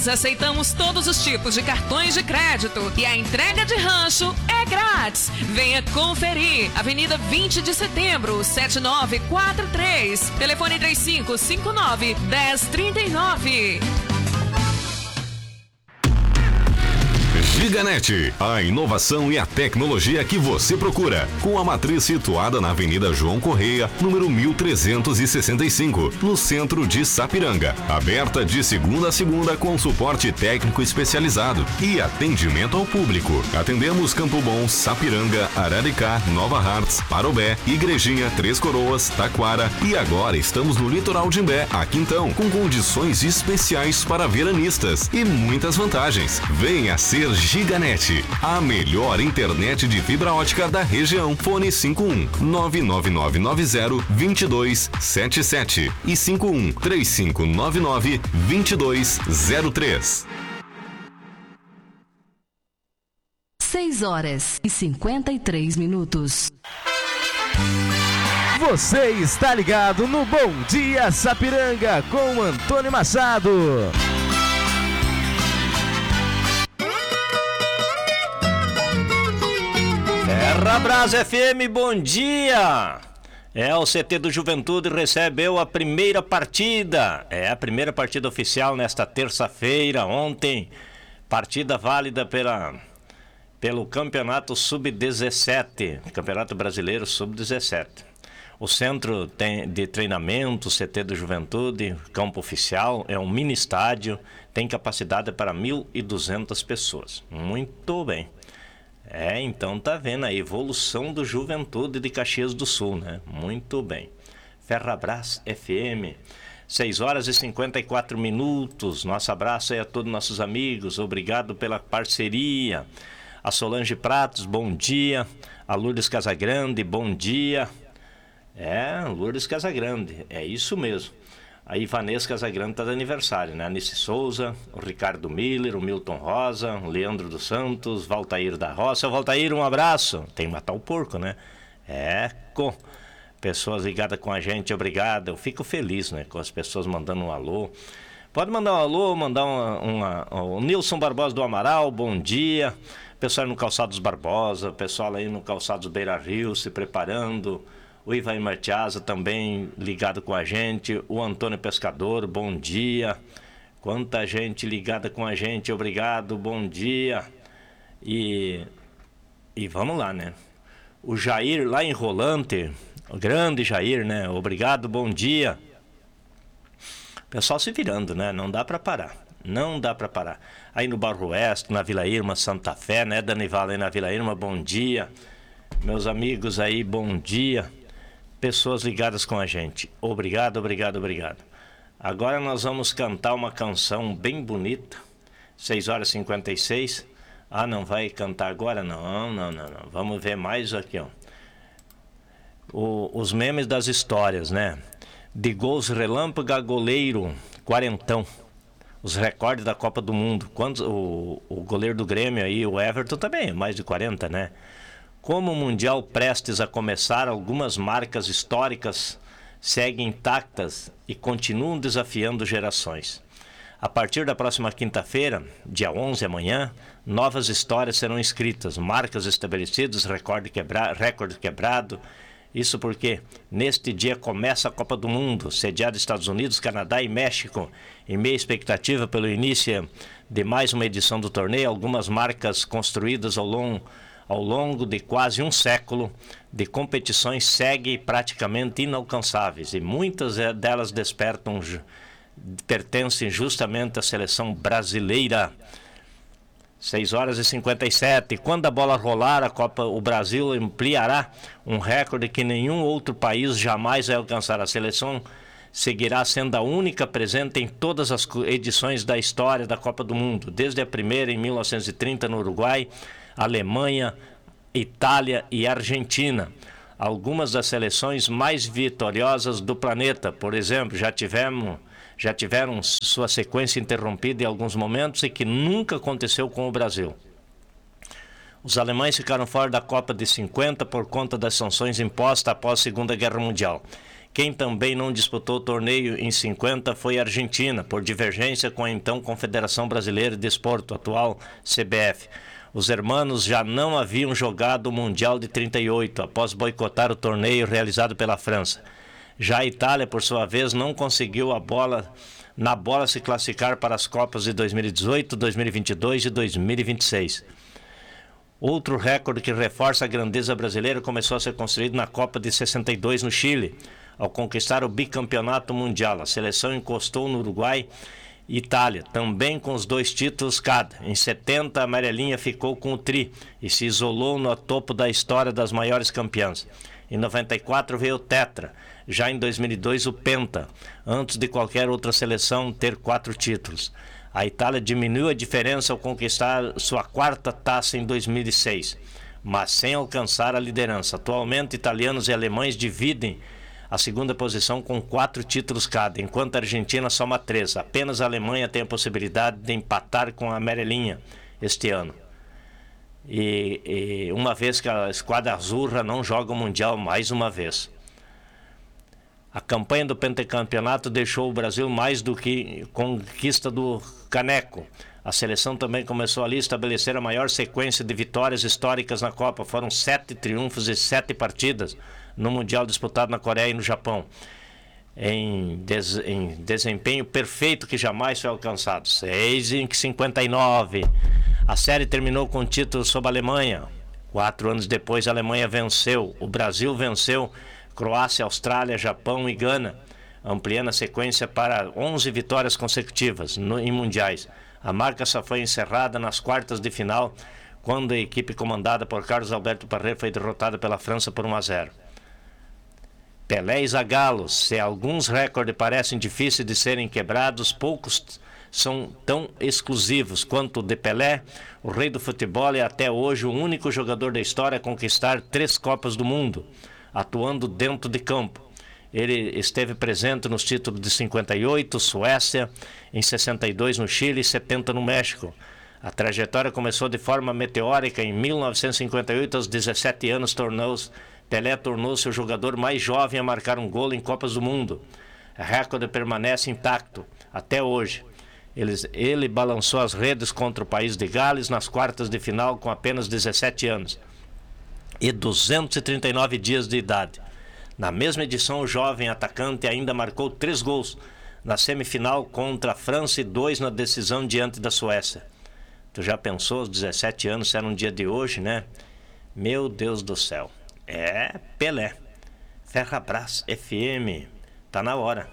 Nós aceitamos todos os tipos de cartões de crédito e a entrega de rancho é grátis. Venha conferir. Avenida 20 de Setembro, 7943. Telefone 3559-1039. Giganet, a inovação e a tecnologia que você procura, com a matriz situada na Avenida João Correia, número 1365, no centro de Sapiranga. Aberta de segunda a segunda com suporte técnico especializado e atendimento ao público. Atendemos Campo Bom, Sapiranga, Araricá, Nova Hartz, Parobé, Igrejinha, Três Coroas, Taquara e agora estamos no Litoral de Imbé, aqui então, com condições especiais para veranistas e muitas vantagens. Venha ser Giganet, a melhor internet de fibra ótica da região. Fone 51 99990-2277 e 51 3599-2203. 6h53. Você está ligado no Bom Dia Sapiranga com Antônio Machado. Ferrabras FM, bom dia! O CT do Juventude recebeu a primeira partida. A primeira partida oficial nesta terça-feira, ontem. Partida válida pelo Campeonato Sub-17, Campeonato Brasileiro Sub-17. O centro de treinamento, CT do Juventude, campo oficial, é um mini estádio, tem capacidade para 1.200 pessoas. Muito bem. Então tá vendo a evolução do Juventude de Caxias do Sul, né? Muito bem. Ferrabras FM, 6h54. Nosso abraço aí a todos nossos amigos, obrigado pela parceria. A Solange Pratos, bom dia. A Lourdes Casagrande, bom dia. Lourdes Casagrande, é isso mesmo. A Ivanês Casagrande está de aniversário, né? Anice Souza, o Ricardo Miller, o Milton Rosa, o Leandro dos Santos, Valtair da Roça. Valtair, um abraço. Tem que matar o porco, né? Com pessoas ligadas com a gente, obrigado. Eu fico feliz, né? Com as pessoas mandando um alô. Pode mandar um alô, mandar o Nilson Barbosa do Amaral, bom dia. Pessoal aí no Calçados Barbosa, pessoal aí no Calçados Beira Rio se preparando. O Ivair Martiasa também ligado com a gente. O Antônio Pescador, bom dia. Quanta gente ligada com a gente, obrigado, bom dia. E vamos lá, né? O Jair lá em Rolante, o grande Jair, né? Obrigado, bom dia. Pessoal se virando, né? Não dá para parar. Não dá para parar. Aí no Barro Oeste, na Vila Irma, Santa Fé, né? Danival aí na Vila Irma, bom dia. Meus amigos aí, bom dia. Pessoas ligadas com a gente. Obrigado, obrigado, obrigado. Agora nós vamos cantar uma canção bem bonita. 6h56. Não vai cantar agora? Não. Vamos ver mais aqui, ó. Os memes das histórias, né? De gols relâmpago, goleiro, quarentão. Os recordes da Copa do Mundo. O goleiro do Grêmio aí, o Everton também, mais de 40, né? Como o Mundial prestes a começar, algumas marcas históricas seguem intactas e continuam desafiando gerações. A partir da próxima quinta-feira, dia 11, amanhã, novas histórias serão escritas, marcas estabelecidas, recorde quebrado. Isso porque neste dia começa a Copa do Mundo, sediada Estados Unidos, Canadá e México. Em meia expectativa pelo início de mais uma edição do torneio, algumas marcas construídas ao longo de quase um século de competições seguem praticamente inalcançáveis e muitas delas pertencem justamente à seleção brasileira. 6h57. Quando a bola rolar, o Brasil ampliará um recorde que nenhum outro país jamais vai alcançar. A seleção seguirá sendo a única presente em todas as edições da história da Copa do Mundo, desde a primeira em 1930 no Uruguai, Alemanha, Itália e Argentina. Algumas das seleções mais vitoriosas do planeta, por exemplo, já tiveram sua sequência interrompida em alguns momentos e que nunca aconteceu com o Brasil. Os alemães ficaram fora da Copa de 50 por conta das sanções impostas após a Segunda Guerra Mundial. Quem também não disputou o torneio em 50 foi a Argentina, por divergência com a então Confederação Brasileira de Desporto, atual CBF. Os hermanos já não haviam jogado o Mundial de 38, após boicotar o torneio realizado pela França. Já a Itália, por sua vez, não conseguiu na bola se classificar para as Copas de 2018, 2022 e 2026. Outro recorde que reforça a grandeza brasileira começou a ser construído na Copa de 62 no Chile. Ao conquistar o bicampeonato mundial, a seleção encostou no Uruguai e Itália, também com os 2 títulos cada. Em 70, a amarelinha ficou com o tri e se isolou no topo da história das maiores campeãs. Em 94 veio o tetra, já em 2002 o penta, antes de qualquer outra seleção ter 4 títulos. A Itália diminuiu a diferença ao conquistar sua 4ª taça em 2006, mas sem alcançar a liderança. Atualmente, italianos e alemães dividem a 2ª posição com 4 títulos cada, enquanto a Argentina soma 3. Apenas a Alemanha tem a possibilidade de empatar com a amarelinha este ano. E uma vez que a esquadra azurra não joga o Mundial mais uma vez. A campanha do pentacampeonato deixou o Brasil mais do que conquista do caneco. A seleção também começou ali a estabelecer a maior sequência de vitórias históricas na Copa. Foram 7 triunfos e 7 partidas no Mundial disputado na Coreia e no Japão. Em desempenho perfeito que jamais foi alcançado. 6-59. A série terminou com o título sobre a Alemanha. 4 anos depois, a Alemanha venceu. O Brasil venceu Croácia, Austrália, Japão e Gana, ampliando a sequência para 11 vitórias consecutivas em mundiais. A marca só foi encerrada nas quartas de final, quando a equipe comandada por Carlos Alberto Parreira foi derrotada pela França por 1-0. Pelé e Zagallo, se alguns recordes parecem difíceis de serem quebrados, poucos são tão exclusivos quanto o de Pelé. O rei do futebol é até hoje o único jogador da história a conquistar 3 Copas do Mundo, atuando dentro de campo. Ele esteve presente nos títulos de 58, Suécia, em 62 no Chile e 70 no México. A trajetória começou de forma meteórica. Em 1958, aos 17 anos, Pelé tornou-se o jogador mais jovem a marcar um golo em Copas do Mundo. O recorde permanece intacto até hoje. Ele balançou as redes contra o país de Gales nas quartas de final com apenas 17 anos e 239 dias de idade. Na mesma edição, o jovem atacante ainda marcou 3 gols na semifinal contra a França e 2 na decisão diante da Suécia. Tu já pensou, aos 17 anos, se era um dia de hoje, né? Meu Deus do céu. É Pelé. Ferrabras FM. Tá na hora.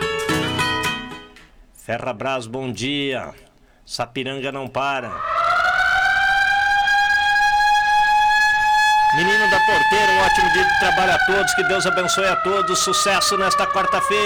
Ferrabras, bom dia. Sapiranga não para. Menino da Porteira, um ótimo dia de trabalho a todos. Que Deus abençoe a todos. Sucesso nesta quarta-feira.